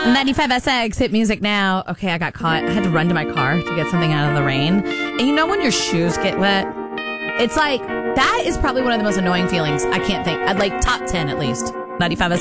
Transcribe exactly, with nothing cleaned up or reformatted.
ninety-five S X, hit music now. Okay, I got caught. I had to run to my car to get something out of the rain. And you know when your shoes get wet? It's like, that is probably one of the most annoying feelings. I can't think. I'd like top ten at least. ninety-five S X.